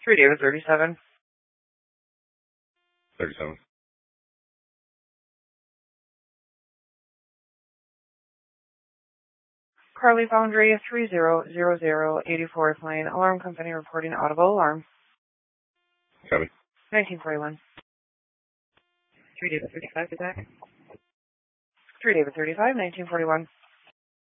3 David 37. 37. Carly Foundry 300084th Lane. Alarm company reporting audible alarm. Copy. 1941. 3 David 35 attack. 3 David 35, 1941.